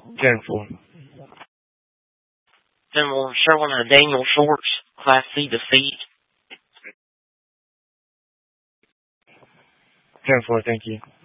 10-4. Then we'll show one of Daniel Short's Class C defeat. 10-4, thank you.